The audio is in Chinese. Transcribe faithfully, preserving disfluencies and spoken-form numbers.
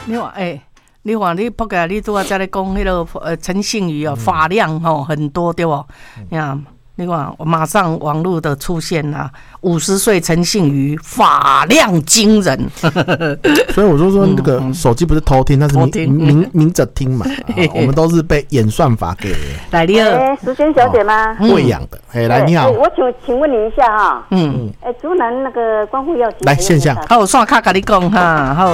你话哎，你话你扑个，你拄仔在咧讲迄个呃陈信宇哦，发量吼很多对不？呀。你看，马上网络的出现啦，五十岁陈信宇发量惊人， 所以我就说那个手机不是偷听，那是明明明着听嘛、啊，我们都是被演算法给来你好， 淑娟小姐吗？ 喂养的，哎，来你好， 我请请问你一下哈， 嗯， 哎，竹南那个光复药局来线下， 好，我刷卡跟你讲哈，好，